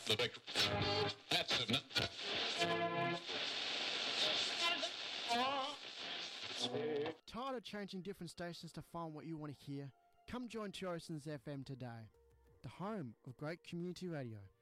The victory. That's it. Tired of changing different stations to find what you want to hear? Come join Tiosin's FM today, the home of great community radio.